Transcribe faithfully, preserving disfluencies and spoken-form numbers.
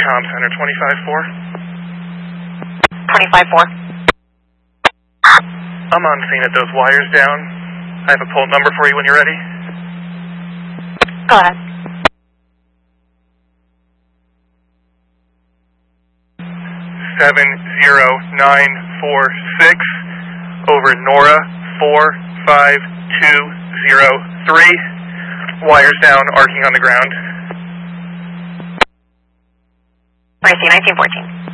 Com Center, twenty-five four. twenty-five four. I'm on scene at those wires down. I have a pole number for you when you're ready. Go ahead. seven zero nine four six over Nora four five two zero three. Wires down, arcing on the ground. Racing nineteen fourteen.